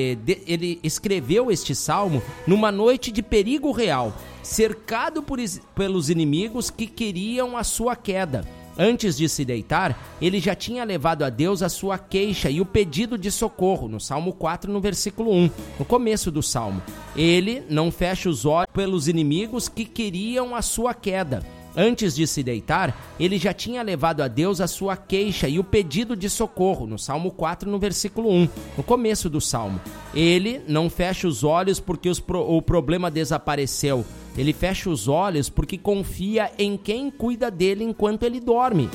ele escreveu este salmo numa noite de perigo real, cercado pelos inimigos que queriam a sua queda. Antes de se deitar, ele já tinha levado a Deus a sua queixa e o pedido de socorro, no Salmo 4, no versículo 1, no começo do Salmo. Ele não fecha os olhos pelos inimigos que queriam a sua queda. Antes de se deitar, ele já tinha levado a Deus a sua queixa e o pedido de socorro, no Salmo 4, no versículo 1, no começo do Salmo. Ele não fecha os olhos porque o problema desapareceu. Ele fecha os olhos porque confia em quem cuida dele enquanto ele dorme.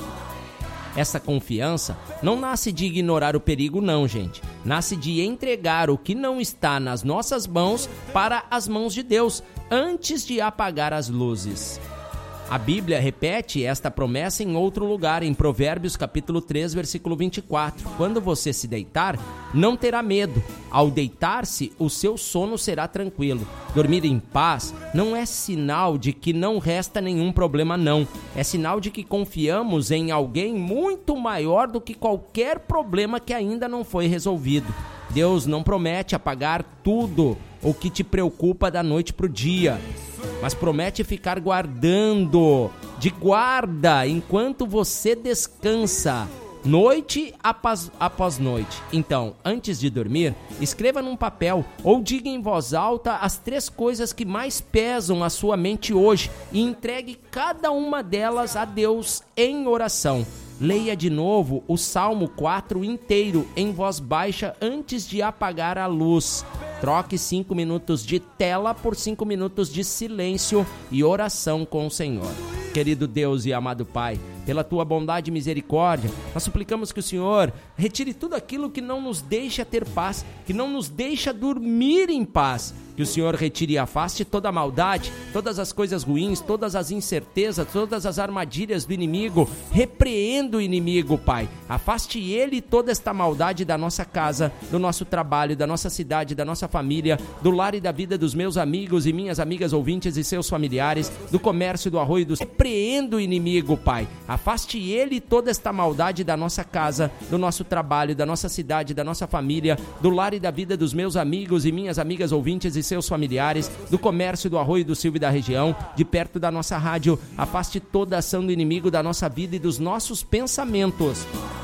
Essa confiança não nasce de ignorar o perigo, não, gente. Nasce de entregar o que não está nas nossas mãos para as mãos de Deus, antes de apagar as luzes. A Bíblia repete esta promessa em outro lugar, em Provérbios capítulo 3, versículo 24. Quando você se deitar, não terá medo. Ao deitar-se, o seu sono será tranquilo. Dormir em paz não é sinal de que não resta nenhum problema, não. É sinal de que confiamos em alguém muito maior do que qualquer problema que ainda não foi resolvido. Deus não promete apagar tudo o que te preocupa da noite para o dia, mas promete ficar guardando, de guarda, enquanto você descansa, noite após noite. Então, antes de dormir, escreva num papel ou diga em voz alta as 3 coisas que mais pesam a sua mente hoje e entregue cada uma delas a Deus em oração. Leia de novo o Salmo 4 inteiro em voz baixa antes de apagar a luz. Troque 5 minutos de tela por 5 minutos de silêncio e oração com o Senhor. Querido Deus e amado Pai, pela Tua bondade e misericórdia, nós suplicamos que o Senhor retire tudo aquilo que não nos deixa ter paz, que não nos deixa dormir em paz. Que o Senhor retire e afaste toda a maldade, todas as coisas ruins, todas as incertezas, todas as armadilhas do inimigo. Repreenda o inimigo, Pai. Afaste ele e toda esta maldade da nossa casa, do nosso trabalho, da nossa cidade, da nossa família, do lar e da vida dos meus amigos e minhas amigas ouvintes e seus familiares, do comércio, do arroio, do... Repreenda o inimigo, Pai. Afaste ele e toda esta maldade da nossa casa, do nosso trabalho, da nossa cidade, da nossa família, do lar e da vida dos meus amigos e minhas amigas ouvintes e seus familiares, do comércio, do arroio, do silvio e da região, de perto da nossa rádio. Afaste toda a ação do inimigo da nossa vida e dos nossos pensamentos.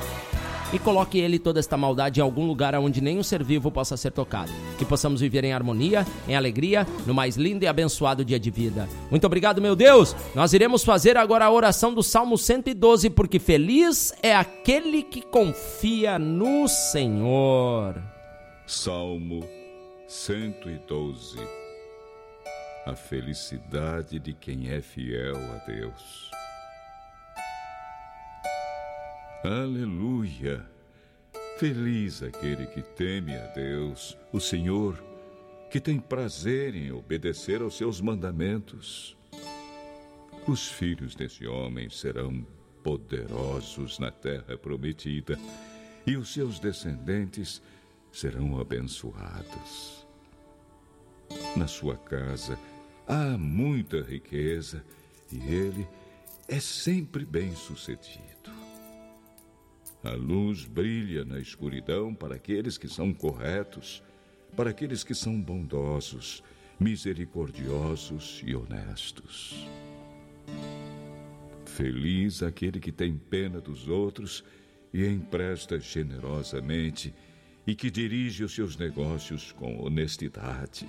E coloque ele toda esta maldade em algum lugar onde nenhum ser vivo possa ser tocado. Que possamos viver em harmonia, em alegria, no mais lindo e abençoado dia de vida. Muito obrigado, meu Deus. Nós iremos fazer agora a oração do Salmo 112, porque feliz é aquele que confia no Senhor. Salmo 112. A felicidade de quem é fiel a Deus. Aleluia! Feliz aquele que teme a Deus, o Senhor, que tem prazer em obedecer aos seus mandamentos. Os filhos desse homem serão poderosos na terra prometida, e os seus descendentes serão abençoados. Na sua casa há muita riqueza, e ele é sempre bem-sucedido. A luz brilha na escuridão para aqueles que são corretos, para aqueles que são bondosos, misericordiosos e honestos. Feliz aquele que tem pena dos outros e empresta generosamente e que dirige os seus negócios com honestidade.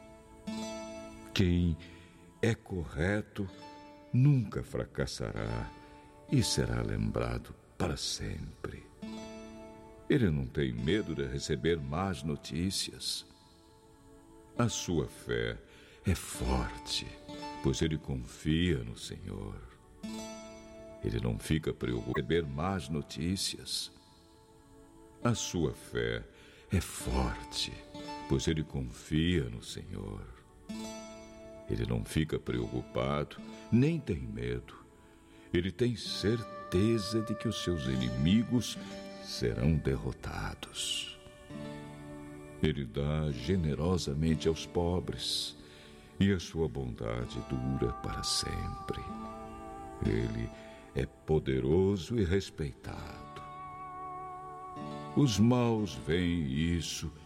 Quem é correto nunca fracassará e será lembrado para sempre. Ele não tem medo de receber más notícias. A sua fé é forte, pois ele confia no Senhor. Ele não fica preocupado em receber más notícias. A sua fé é forte, pois ele confia no Senhor. Ele não fica preocupado, nem tem medo. Ele tem certeza de que os seus inimigos serão derrotados. Ele dá generosamente aos pobres, e a sua bondade dura para sempre. Ele é poderoso e respeitado. Os maus veem isso